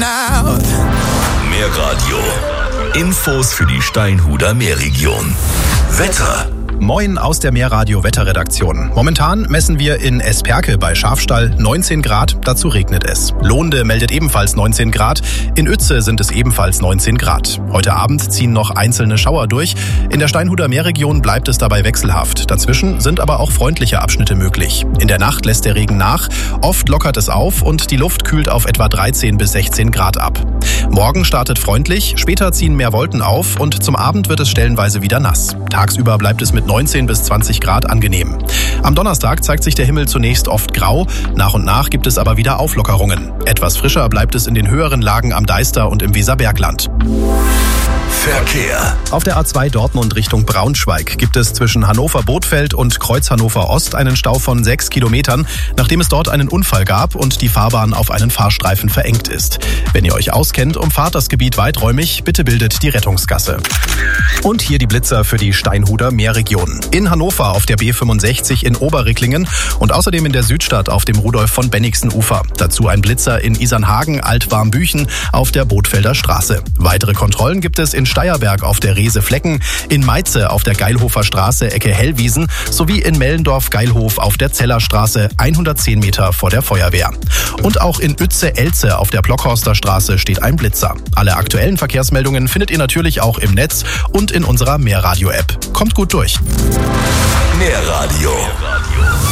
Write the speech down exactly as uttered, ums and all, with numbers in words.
now. Mehr Radio. Infos für die Steinhuder Meerregion. Wetter. Moin aus der Meerradio-Wetterredaktion. Momentan messen wir in Esperke bei Schafstall neunzehn Grad, dazu regnet es. Lohnde meldet ebenfalls neunzehn Grad, in Uetze sind es ebenfalls neunzehn Grad. Heute Abend ziehen noch einzelne Schauer durch. In der Steinhuder Meerregion bleibt es dabei wechselhaft. Dazwischen sind aber auch freundliche Abschnitte möglich. In der Nacht lässt der Regen nach, oft lockert es auf und die Luft kühlt auf etwa dreizehn bis sechzehn Grad ab. Morgen startet freundlich, später ziehen mehr Wolken auf und zum Abend wird es stellenweise wieder nass. Tagsüber bleibt es mit neunzehn bis zwanzig Grad angenehm. Am Donnerstag zeigt sich der Himmel zunächst oft grau, nach und nach gibt es aber wieder Auflockerungen. Etwas frischer bleibt es in den höheren Lagen am Deister und im Weserbergland. Verkehr. Auf der A zwei Dortmund Richtung Braunschweig gibt es zwischen Hannover-Bothfeld und Kreuz Hannover Ost einen Stau von sechs Kilometern, nachdem es dort einen Unfall gab und die Fahrbahn auf einen Fahrstreifen verengt ist. Wenn ihr euch auskennt, umfahrt das Gebiet weiträumig, bitte bildet die Rettungsgasse. Und hier die Blitzer für die Steinhuder Meerregion. In Hannover auf der B fünfundsechzig in Oberricklingen und außerdem in der Südstadt auf dem Rudolf von Bennigsen Ufer. Dazu ein Blitzer in Isernhagen, Altwarmbüchen auf der Bothfelder Straße. Weitere Kontrollen gibt es in Steierberg auf der Reese-Flecken, in Meitze auf der Geilhofer Straße Ecke Hellwiesen sowie in Mellendorf-Geilhof auf der Zellerstraße hundertzehn Meter vor der Feuerwehr. Und auch in Uetze-Elze auf der Blockhorster Straße steht ein Blitzer. Alle aktuellen Verkehrsmeldungen findet ihr natürlich auch im Netz und in unserer Meerradio-App. Kommt gut durch. Meerradio.